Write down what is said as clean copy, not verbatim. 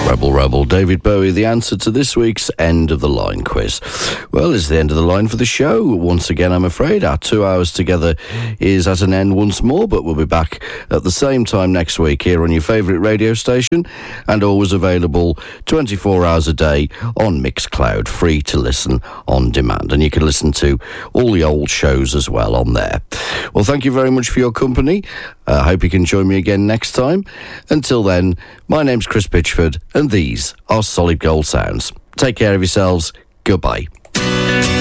Rebel, David Bowie, the answer to this week's End of the Line quiz. Well, it's the end of the line for the show. Once again, I'm afraid our 2 hours together is at an end once more, but we'll be back at the same time next week here on your favourite radio station, and always available 24 hours a day on Mixcloud, free to listen on demand. And you can listen to all the old shows as well on there. Well, thank you very much for your company. I hope you can join me again next time. Until then, my name's Chris Pitchford, and these are Solid Gold Sounds. Take care of yourselves. Goodbye.